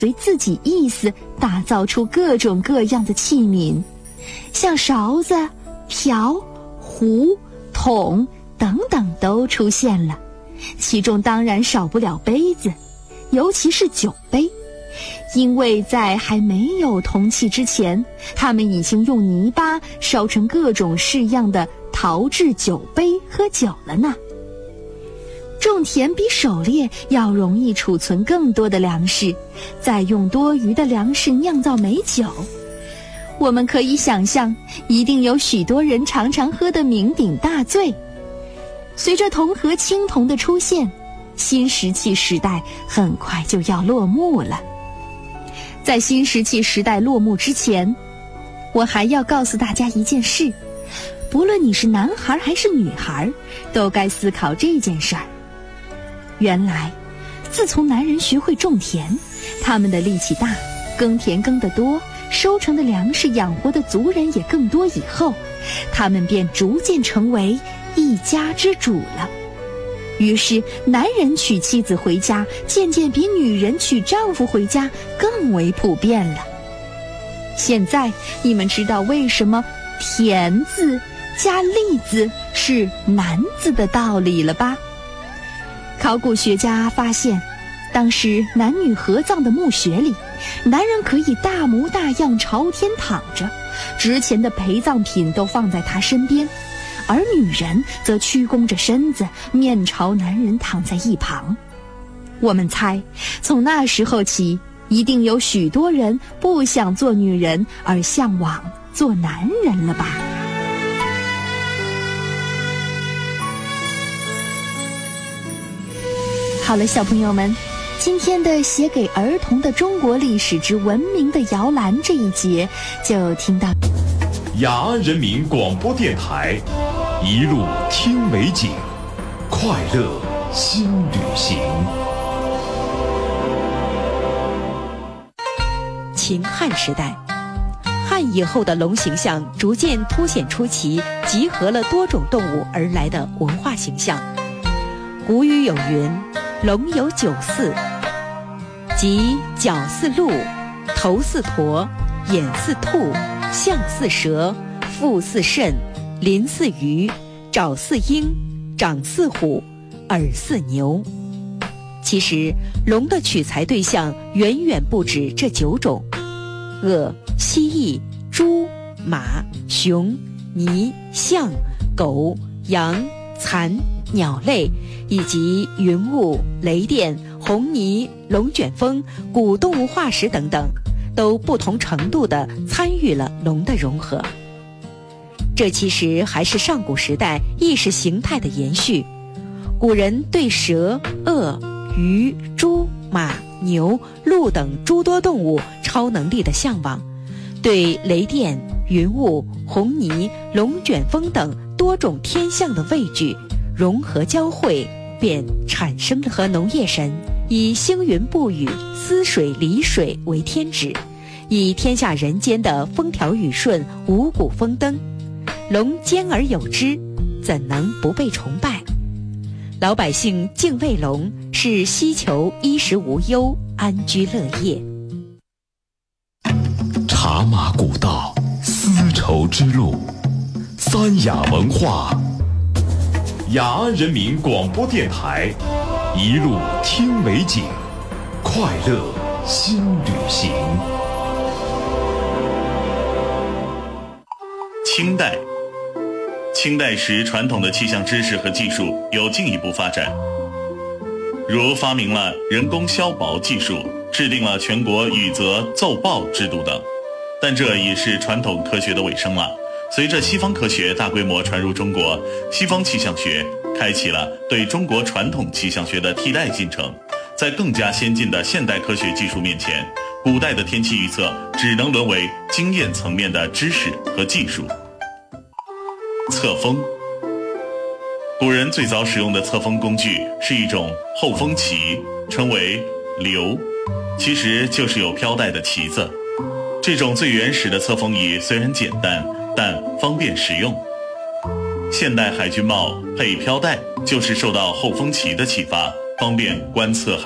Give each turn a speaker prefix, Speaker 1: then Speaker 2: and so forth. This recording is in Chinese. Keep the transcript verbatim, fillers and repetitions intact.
Speaker 1: 随自己意思打造出各种各样的器皿，像勺子、瓢、壶、桶等等都出现了，其中当然少不了杯子，尤其是酒杯，因为在还没有铜器之前，他们已经用泥巴烧成各种式样的陶制酒杯喝酒了呢。种田比狩猎要容易储存更多的粮食，再用多余的粮食酿造美酒。我们可以想象，一定有许多人常常喝得酩酊大醉。随着铜和青铜的出现，新石器时代很快就要落幕了。在新石器时代落幕之前，我还要告诉大家一件事，不论你是男孩还是女孩，都该思考这件事儿。原来，自从男人学会种田，他们的力气大，耕田耕得多，收成的粮食养活的族人也更多以后，他们便逐渐成为一家之主了。于是男人娶妻子回家，渐渐比女人娶丈夫回家更为普遍了。现在你们知道为什么田字加利字是男字的道理了吧？考古学家发现，当时男女合葬的墓穴里，男人可以大模大样朝天躺着，值钱的陪葬品都放在他身边，而女人则屈弓着身子，面朝男人躺在一旁。我们猜，从那时候起，一定有许多人不想做女人，而向往做男人了吧？好了，小朋友们，今天的写给儿童的中国历史之文明的摇篮这一节就听到。
Speaker 2: 雅安人民广播电台，一路听美景，快乐新旅行。
Speaker 3: 秦汉时代，汉以后的龙形象逐渐凸显出其集合了多种动物而来的文化形象。古语有云，龙有九似，即角似鹿，头似驼，眼似兔，象似蛇，腹似肾，鳞似鱼，爪似鹰，掌似虎，耳似牛。其实龙的取材对象远远不止这九种，鳄、蜥蜴、猪、马、熊、麋、象、狗、羊、蚕、鸟类，以及云雾、雷电、红泥、龙卷风、古动物化石等等，都不同程度地参与了龙的融合。这其实还是上古时代意识形态的延续。古人对蛇、鳄、鱼、猪、马、牛、鹿等诸多动物超能力的向往，对雷电、云雾、红泥、龙卷风等多种天象的畏惧融合交汇，便产生了和农业神以星云布雨、思水理水为天职，以天下人间的风调雨顺、五谷丰登。龙兼而有之，怎能不被崇拜？老百姓敬畏龙，是希求衣食无忧、安居乐业。
Speaker 2: 茶马古道，丝绸之路，三雅文化。雅安人民广播电台，一路听美景，快乐新旅行。
Speaker 4: 清代，清代时传统的气象知识和技术有进一步发展，如发明了人工削薄技术，制定了全国雨泽奏报制度等。但这已是传统科学的尾声了。随着西方科学大规模传入中国，西方气象学开启了对中国传统气象学的替代进程。在更加先进的现代科学技术面前，古代的天气预测只能沦为经验层面的知识和技术。测风，古人最早使用的测风工具是一种后风旗，称为流，其实就是有飘带的旗子。这种最原始的测风仪虽然简单，但方便使用。现代海军帽配飘带就是受到后风旗的启发，方便观测海